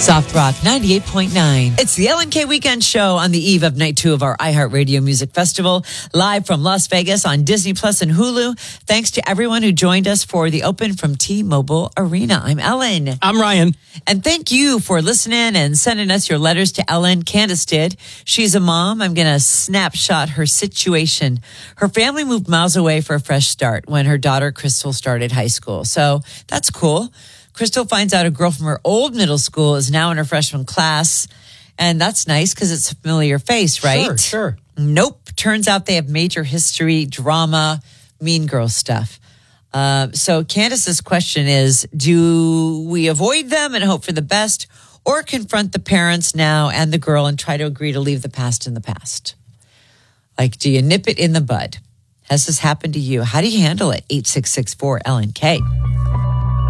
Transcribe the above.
Soft Rock 98.9. It's the Ellen K Weekend Show on the eve of night 2 of our iHeartRadio Music Festival, live from Las Vegas on Disney Plus and Hulu. Thanks to everyone who joined us for the open from T-Mobile Arena. I'm Ellen. I'm Ryan. And thank you for listening and sending us your letters to Ellen. Candace did. She's a mom. I'm going to snapshot her situation. Her family moved miles away for a fresh start when her daughter Crystal started high school. So that's cool. Crystal finds out a girl from her old middle school is now in her freshman class. And that's nice because it's a familiar face, right? Sure. Nope. Turns out they have major history, drama, Mean Girl stuff. So Candace's question is, do we avoid them and hope for the best, or confront the parents now and the girl and try to agree to leave the past in the past? Like, do you nip it in the bud? Has this happened to you? How do you handle it? 866-4LNK.